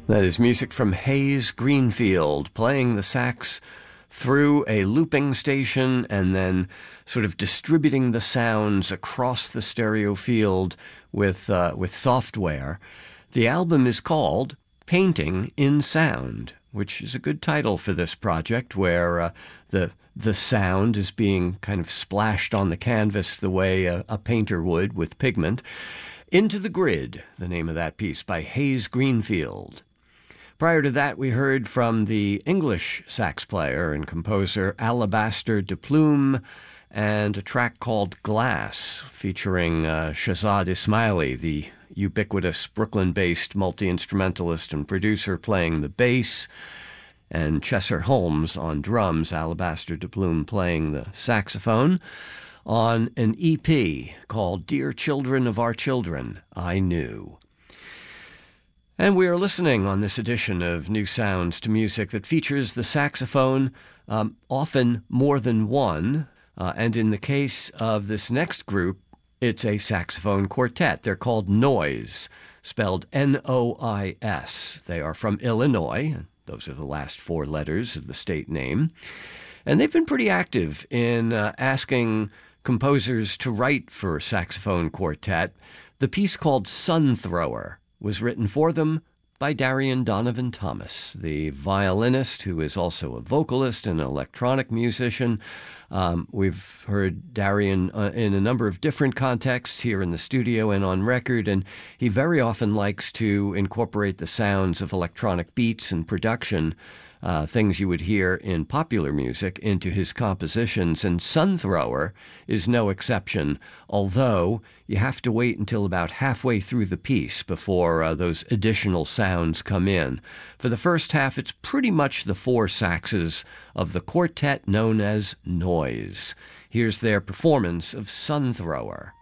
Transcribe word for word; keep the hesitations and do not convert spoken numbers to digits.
That is music from Hayes Greenfield, playing the sax through a looping station and then sort of distributing the sounds across the stereo field with uh, with software. The album is called Painting in Sound, which is a good title for this project, where uh, the the sound is being kind of splashed on the canvas the way a, a painter would with pigment. Into the Grid, the name of that piece, by Hayes Greenfield. Prior to that, we heard from the English sax player and composer Alabaster de Plume and a track called Glass, featuring uh, Shahzad Ismaili, the ubiquitous Brooklyn-based multi-instrumentalist and producer, playing the bass, and Chesser Holmes on drums, Alabaster de Plume playing the saxophone, on an E P called Dear Children of Our Children, I Knew. And we are listening on this edition of New Sounds to music that features the saxophone, um, often more than one. Uh, and in the case of this next group, it's a saxophone quartet. They're called Noise, spelled N O I S. They are from Illinois. Those are the last four letters of the state name. And they've been pretty active in uh, asking composers to write for saxophone quartet. The piece called Sun Thrower was written for them by Darian Donovan Thomas, the violinist who is also a vocalist and an electronic musician. Um, we've heard Darian uh, in a number of different contexts here in the studio and on record, and he very often likes to incorporate the sounds of electronic beats and production, Uh, things you would hear in popular music, into his compositions, and Sun Thrower is no exception, although you have to wait until about halfway through the piece before uh, those additional sounds come in. For the first half, it's pretty much the four saxes of the quartet known as Noise. Here's their performance of Sun Thrower.